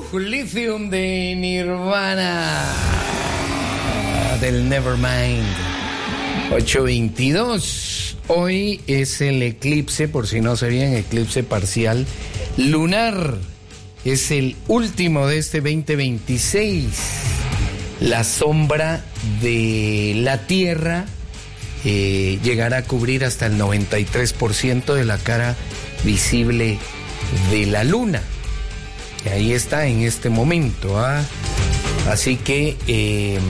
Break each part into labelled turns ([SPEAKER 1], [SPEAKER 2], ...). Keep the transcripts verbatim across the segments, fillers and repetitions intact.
[SPEAKER 1] Lithium de Nirvana, del Nevermind. ocho veintidós. Hoy es el eclipse, por si no sabían, eclipse parcial lunar. Es el último de este veinte veintiséis. La sombra de la Tierra eh, llegará a cubrir hasta el noventa y tres por ciento de la cara visible de la Luna. Y ahí está en este momento, ¿ah? Así que eh,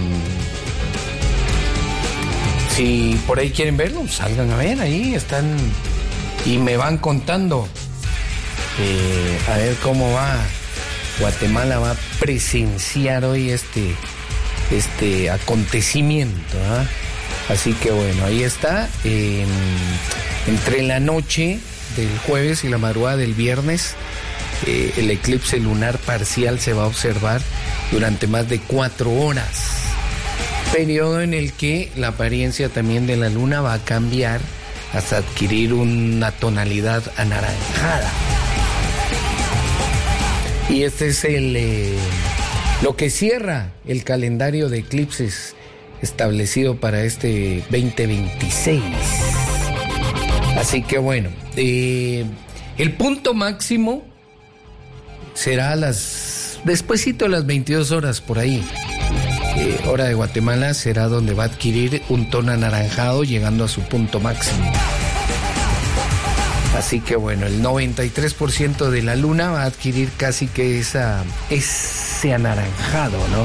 [SPEAKER 1] si por ahí quieren verlo, salgan a ver, ahí están y me van contando eh, a ver cómo va. Guatemala va a presenciar hoy este, este acontecimiento, ¿ah? Así que bueno, ahí está, eh, entre la noche del jueves y la madrugada del viernes. Eh, el eclipse lunar parcial se va a observar durante más de cuatro horas, periodo en el que la apariencia también de la luna va a cambiar hasta adquirir una tonalidad anaranjada. Y este es el eh, lo que cierra el calendario de eclipses establecido para este veinte veintiséis. Así que bueno, eh, el punto máximo será a las despuesito de las veintidós horas por ahí. Eh, hora de Guatemala será donde va a adquirir un tono anaranjado llegando a su punto máximo. Así que bueno, el noventa y tres por ciento de la luna va a adquirir casi que esa, ese anaranjado, ¿no?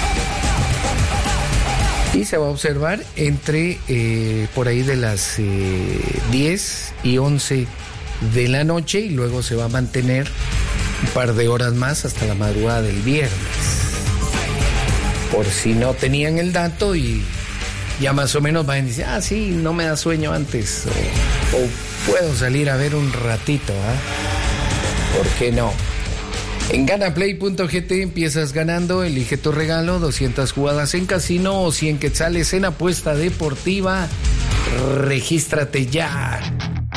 [SPEAKER 1] Y se va a observar entre eh, por ahí de las eh, diez y once de la noche y luego se va a mantener un par de horas más hasta la madrugada del viernes. Por si no tenían el dato y ya más o menos van a decir, ah, sí, no me da sueño antes. O, o puedo salir a ver un ratito, ¿ah? ¿Por qué no? En ganaplay punto g t empiezas ganando, elige tu regalo, doscientas jugadas en casino o cien quetzales en apuesta deportiva. Regístrate ya.